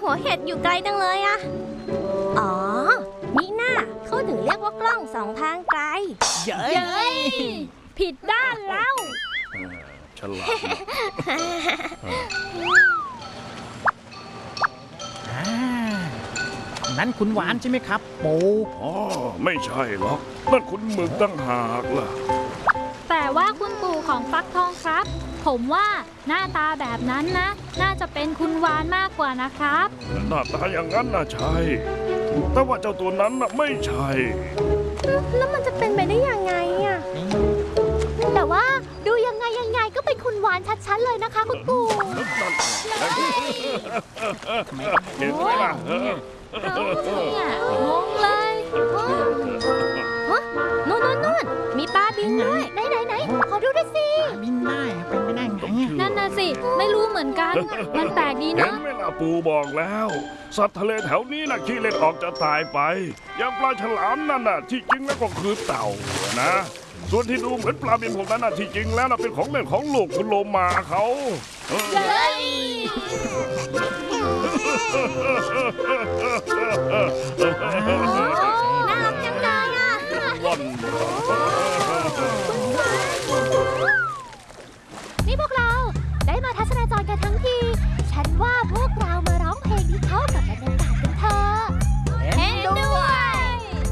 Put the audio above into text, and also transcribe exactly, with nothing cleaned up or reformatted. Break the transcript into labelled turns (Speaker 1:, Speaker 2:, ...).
Speaker 1: หัวเห็ดอยู่ไกลจังเลยอะอ๋อนี่น่าเขาถึงเรียกว่ากล้องสองทางไกล
Speaker 2: เย้ยผิดด้านแล้ว
Speaker 3: ฉลาด
Speaker 4: นั่นคุณหวานใช่ไหมครับปู
Speaker 3: อ๋อไม่ใช่หรอกนั่นคุณหมึกตั้งหากล่ะ
Speaker 2: แต่ว่าคุณปู่ของฟักทองครับผมว่าหน้าตาแบบนั้นนะน่าจะเป็นคุณวานมากกว่านะครับ
Speaker 3: หน้าตาอย่างนั้นน่ะใช่แต่ว่าเจ้าตัวนั้นน่ะไม่ใช่
Speaker 1: แล้วมันจะเป็นไปได้ยังไงอะแต่ว่าดูยังไงยังไงก็เป็นคุณวานชัดๆเลยนะคะคุณปู่
Speaker 3: เห็นไหมล่ะ
Speaker 2: เราเนี่ยงงเลย
Speaker 1: ฮะนู่นนู่นมีปลาบินด้วยไหนไหนไหนขอดูด้วยสิ
Speaker 4: บินได้เป็นไปได้ไง
Speaker 2: นั่นน่ะสิไม่รู้เหมือนกันมันแปลกดีนะ
Speaker 3: เห็นไหมล่ะปู่บอกแล้วสัตว์ทะเลแถวนี้น่ะขี้เล่นออกจะตายไปอย่างปลาฉลามนั่นน่ะที่จริงแล้วก็คือเต่านะส่วนที่ดูเหมือนปลาบินพวกนั้นน่ะที่จริงแล้วน่ะเป็นของเล่นของลูกคุณโลมาเขา
Speaker 2: เย้